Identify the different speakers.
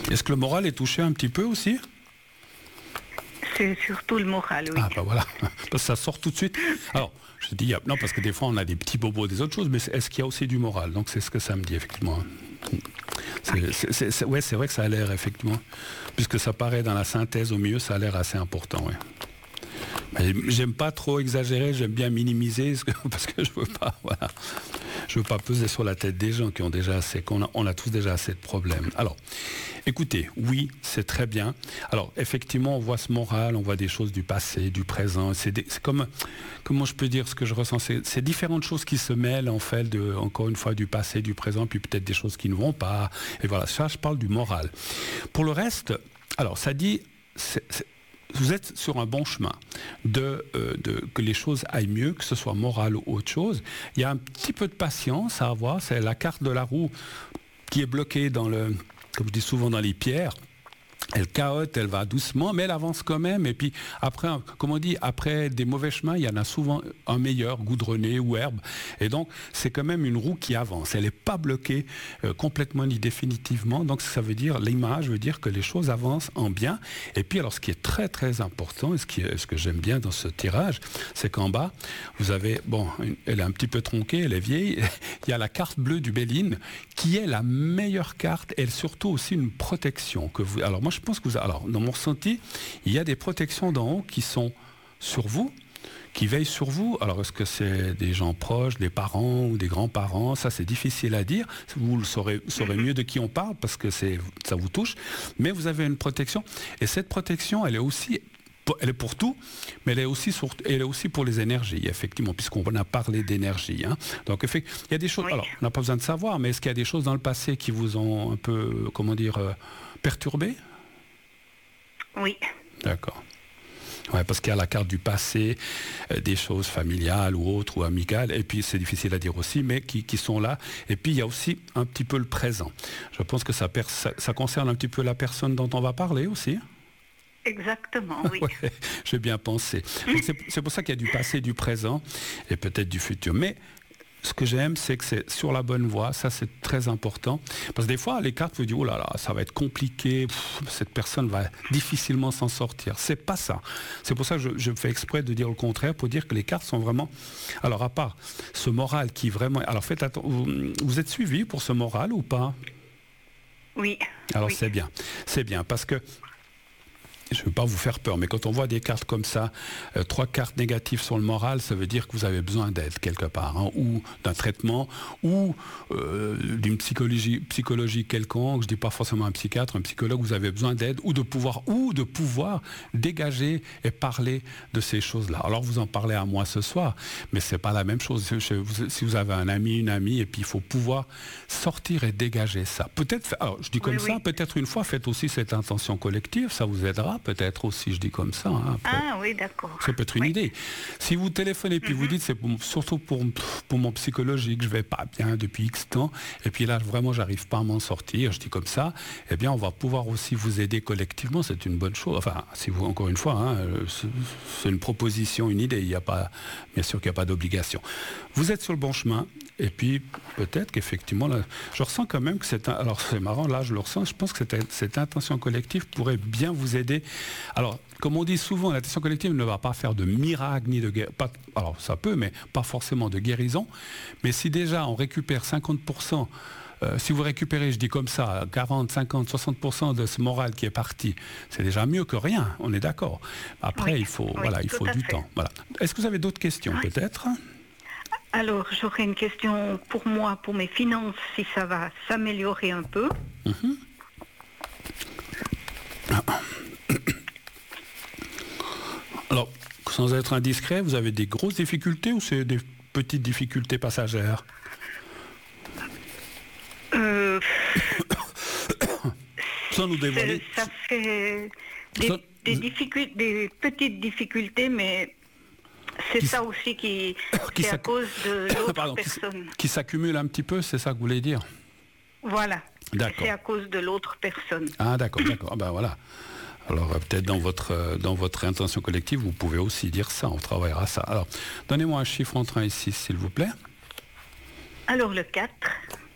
Speaker 1: Est-ce que le moral est touché un petit peu aussi?
Speaker 2: C'est surtout le moral, oui.
Speaker 1: Ah, bah voilà, parce que ça sort tout de suite. Alors, je dis, non, parce que des fois, on a des petits bobos des autres choses, mais est-ce qu'il y a aussi du moral? Donc, c'est ce que ça me dit, effectivement. Ouais, c'est vrai que ça a l'air, effectivement, puisque ça paraît dans la synthèse au milieu, ça a l'air assez important, ouais. Mais j'aime pas trop exagérer, j'aime bien minimiser, parce que je veux pas, voilà. Je veux pas peser sur la tête des gens qui ont déjà assez, on a tous déjà assez de problèmes. Alors, écoutez, oui, c'est très bien. Alors, effectivement, on voit ce moral, on voit des choses du passé, du présent. C'est comme, comment je peux dire ce que je ressens, c'est différentes choses qui se mêlent, en fait, encore une fois, du passé, du présent, puis peut-être des choses qui ne vont pas. Et voilà, ça, je parle du moral. Pour le reste, alors, ça dit, vous êtes sur un bon chemin que les choses aillent mieux, que ce soit moral ou autre chose. Il y a un petit peu de patience à avoir. C'est la carte de la roue qui est bloquée comme je dis souvent, dans les pierres. Elle cahote, elle va doucement, mais elle avance quand même. Et puis après, comme on dit, après des mauvais chemins, il y en a souvent un meilleur, goudronné ou herbe. Et donc, c'est quand même une roue qui avance. Elle n'est pas bloquée complètement ni définitivement. Donc, ça veut dire, l'image veut dire que les choses avancent en bien. Et puis, alors, ce qui est très, très important, et ce que j'aime bien dans ce tirage, c'est qu'en bas, vous avez, elle est un petit peu tronquée, elle est vieille. Il y a la carte bleue du Béline, qui est la meilleure carte, et surtout aussi une protection que vous. Alors, moi, je pense que dans mon ressenti, il y a des protections d'en haut qui sont sur vous, qui veillent sur vous. Alors, est-ce que c'est des gens proches, des parents ou des grands-parents? Ça, c'est difficile à dire. Vous le saurez mieux de qui on parle parce que ça vous touche. Mais vous avez une protection. Et cette protection, elle est pour tout, mais elle est aussi pour les énergies, effectivement, puisqu'on a parlé d'énergie. Hein. Donc, il y a des choses. Oui. Alors, on n'a pas besoin de savoir, mais est-ce qu'il y a des choses dans le passé qui vous ont un peu, perturbé?
Speaker 2: Oui.
Speaker 1: D'accord. Ouais, parce qu'il y a la carte du passé, des choses familiales ou autres ou amicales, et puis c'est difficile à dire aussi, mais qui sont là. Et puis il y a aussi un petit peu le présent. Je pense que ça concerne un petit peu la personne dont on va parler aussi.
Speaker 2: Exactement, oui.
Speaker 1: Ouais, j'ai bien pensé. C'est pour ça qu'il y a du passé, du présent et peut-être du futur. Mais ce que j'aime, c'est que c'est sur la bonne voie. Ça, c'est très important. Parce que des fois, les cartes vous disent, oh là là, ça va être compliqué. Cette personne va difficilement s'en sortir. C'est pas ça. C'est pour ça que je fais exprès de dire le contraire, pour dire que les cartes sont vraiment... Alors, à part ce moral qui vraiment... Alors, faites attention. Vous êtes suivi pour ce moral ou pas?
Speaker 2: Oui.
Speaker 1: Alors,
Speaker 2: oui.
Speaker 1: C'est bien. Parce que je ne veux pas vous faire peur, mais quand on voit des cartes comme ça, 3 cartes négatives sur le moral, ça veut dire que vous avez besoin d'aide quelque part, hein, ou d'un traitement, ou d'une psychologie quelconque. Je ne dis pas forcément un psychiatre, un psychologue, vous avez besoin d'aide, ou de pouvoir dégager et parler de ces choses-là. Alors vous en parlez à moi ce soir, mais c'est pas la même chose. Si vous avez un ami, une amie, et puis il faut pouvoir sortir et dégager ça. Peut-être, alors je dis comme ça, peut-être une fois, faites aussi cette intention collective, ça vous aidera. Peut-être aussi, je dis comme ça. Hein,
Speaker 2: ah oui, d'accord.
Speaker 1: Ça peut être une idée. Si vous téléphonez puis vous dites, c'est surtout pour mon psychologique, je vais pas bien depuis X temps, et puis là, vraiment, j'arrive pas à m'en sortir, je dis comme ça, eh bien, on va pouvoir aussi vous aider collectivement, c'est une bonne chose. Enfin, si vous, encore une fois, hein, c'est une proposition, une idée, bien sûr qu'il n'y a pas d'obligation. Vous êtes sur le bon chemin, et puis peut-être qu'effectivement, là, je ressens quand même que alors c'est marrant, là, je le ressens, je pense que cette intention collective pourrait bien vous aider. Alors, comme on dit souvent, l'intention collective ne va pas faire de miracle ni de guérison. Alors, ça peut, mais pas forcément de guérison. Mais si déjà on récupère 50%, si vous récupérez, je dis comme ça, 40, 50, 60% de ce moral qui est parti, c'est déjà mieux que rien, on est d'accord. Après, il faut du temps. Voilà. Est-ce que vous avez d'autres questions, peut-être ?
Speaker 2: Alors, j'aurais une question pour moi, pour mes finances, si ça va s'améliorer un peu.
Speaker 1: Alors, sans être indiscret, vous avez des grosses difficultés ou c'est des petites difficultés passagères? Sans nous dévoiler.
Speaker 2: Ça fait des petites difficultés, mais c'est ça aussi c'est à cause de l'autre personne.
Speaker 1: Qui s'accumule un petit peu, c'est ça que vous voulez dire?
Speaker 2: Voilà.
Speaker 1: D'accord.
Speaker 2: C'est à cause de l'autre personne.
Speaker 1: Ah d'accord. Ben voilà. Alors peut-être dans votre intention collective, vous pouvez aussi dire ça, on travaillera ça. Alors, donnez-moi un chiffre entre 1 et 6, s'il vous plaît.
Speaker 2: Alors le 4.